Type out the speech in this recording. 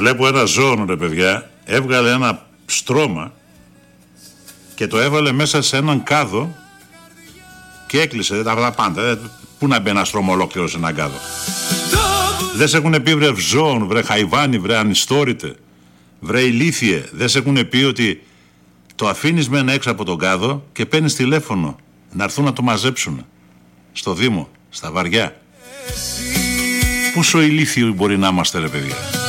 Βλέπω ένα ζώο, ρε παιδιά, έβγαλε ένα στρώμα και το έβαλε μέσα σε έναν κάδο και έκλεισε τα πάντα. Πού να μπει ένα στρώμα ολόκληρο σε έναν κάδο. Δεν σε έχουν πει βρε ζώων, βρε χαϊβάνι, βρε ανιστόρητε, βρε ηλίθιε. Δεν σε έχουν πει ότι το αφήνεις μεν έξω από τον κάδο και παίρνεις τηλέφωνο να έρθουν να το μαζέψουν στο Δήμο, στα Βαριά. Πόσο ηλίθιοι μπορεί να είμαστε, ρε παιδιά.